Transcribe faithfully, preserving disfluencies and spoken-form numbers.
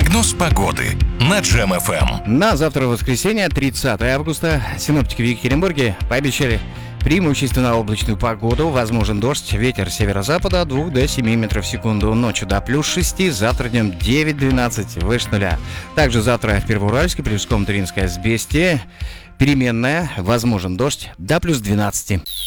Прогноз погоды на Джем эф эм. На завтра, воскресенье, тридцатое августа, синоптики в Екатеринбурге пообещали преимущественно облачную погоду, возможен дождь, ветер северо-запада от двух до семи метров в секунду, ночью до плюс шести, завтра днем девять-двенадцать, выше нуля. Также завтра в Первоуральске, Плюском, Туринское, Сбестие, переменная, возможен дождь до плюс двенадцати.